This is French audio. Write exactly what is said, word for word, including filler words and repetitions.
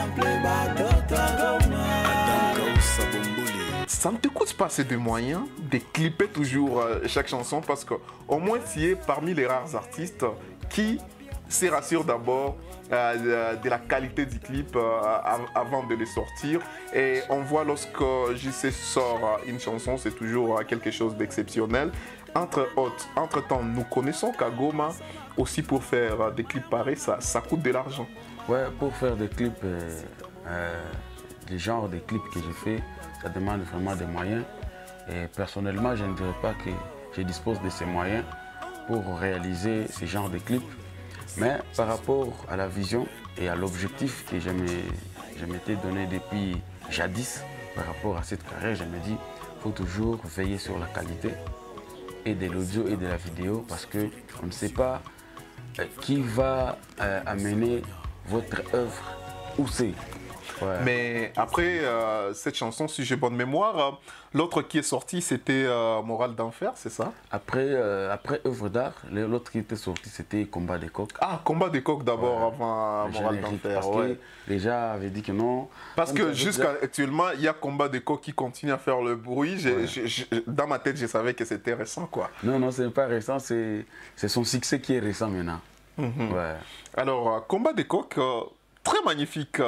Ça ne te coûte pas assez de moyens de clipper toujours chaque chanson parce qu'au moins tu es parmi les rares artistes qui se rassurent d'abord euh, de la qualité du clip euh, avant de les sortir. Et on voit lorsque J C sort une chanson, c'est toujours quelque chose d'exceptionnel. Entre autres, entre temps, nous connaissons qu'à Goma, aussi pour faire des clips pareils, ça, ça coûte de l'argent. Ouais, pour faire des clips, euh, euh, le genre de clips que je fais, ça demande vraiment des moyens. Et personnellement, je ne dirais pas que je dispose de ces moyens pour réaliser ce genre de clips. Mais par rapport à la vision et à l'objectif que je m'étais donné depuis jadis, par rapport à cette carrière, je me dis qu'il faut toujours veiller sur la qualité et de l'audio et de la vidéo parce qu'on ne sait pas euh, qui va euh, amener votre œuvre où c'est. Ouais. Mais après euh, cette chanson, si j'ai bonne mémoire, euh, l'autre qui est sorti, c'était euh, Morale d'enfer, c'est ça? Après, euh, après œuvre d'art, l'autre qui était sorti, c'était Combat des coqs. Ah, Combat des coqs d'abord, ouais. Avant euh, Morale d'enfer. Parce ouais. que les gens avaient dit que non. Parce que jusqu'à déjà... actuellement, il y a Combat des coqs qui continue à faire le bruit. Ouais. Je, je, je, dans ma tête, je savais que c'était récent, quoi. Non, non, c'est pas récent, c'est son succès qui est récent maintenant. Mm-hmm. Ouais. Alors, euh, Combat des coqs, euh, très magnifique.